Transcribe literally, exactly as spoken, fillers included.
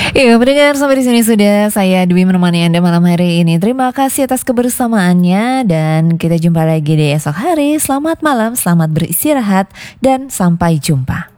Iya, pendengar sampai di sini sudah saya Dwi menemani Anda malam hari ini. Terima kasih atas kebersamaannya dan kita jumpa lagi di esok hari. Selamat malam, selamat beristirahat dan sampai jumpa.